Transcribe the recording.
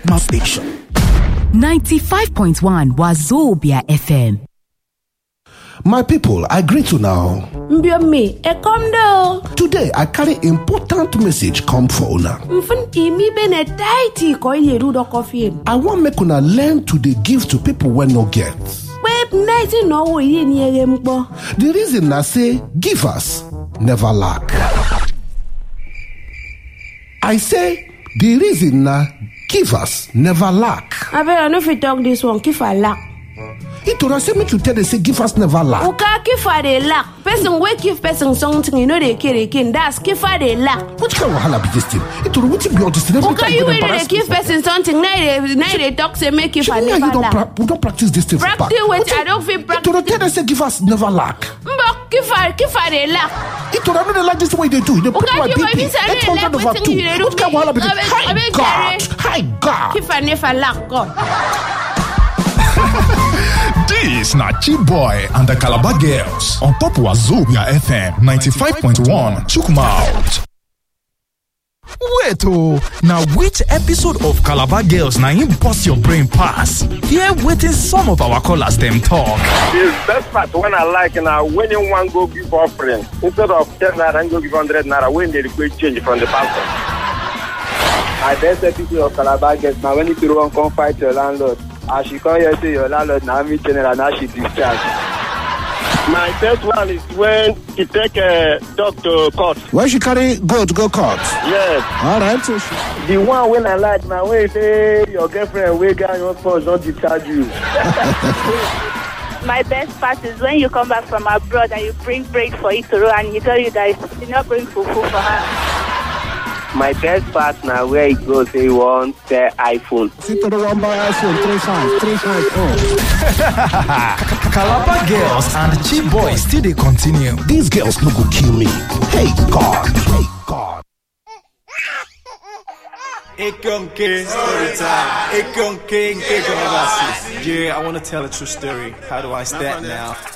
My station. 95.1 Wazobia FM. My people, I greet you now. Mbiomi, ekomdo. Today, I carry important message come for una. Imi bene taiti ko ye rudo coffee. I want make una learn to dey give to people when no get. The reason I say givers never lack. I say the reason na givers never lack. I bet I know if you talk this one, give a lack. It would say me to tell they say givers never lack. Okay, give a they lack. Person we give person something, you know they can. That's give a they lack. Which kind of wahala be this thing? It would be honest. Okay, you will they give person something. Now they talk say make give a never lack. We don't practice this thing. Practice what I don't feel practice. It would tell they say givers never lack. But give a they lack. It would know they like this way they do. They put my BP 800 over 2. Which kind of wahala be this? Hi God, hi God. Give a never lack God. This na Chiboy and the Calabar Girls on top Wazobia FM 95.1 Chukmouth. Wait now which episode of Calabar Girls na him bust your brain pass? Here waiting some of our callers them talk. The best part when I like now when you want go give offering instead of 10 naira and go give 100 naira when they request change from the pastor. My best episode of Calabar Girls now when you don't come fight your landlord. As she come here to your landlord now me general now she discharge. My best one is when she take a dog to court. When she carry goat go court? Yes. Alright. The one when I like now when you say your girlfriend will get your spouse don't discharge you. My best part is when you come back from abroad and you bring bread for Itoro and he tell you that you not bring fufu for her. My best part now where he goes he wants the iPhone. Sit to the one by iPhone 3 size. Calabar Girls and Chiboy still they continue. These girls no go kill me. Hey God. Story time. Yeah, I want to tell a true story. How do I start now?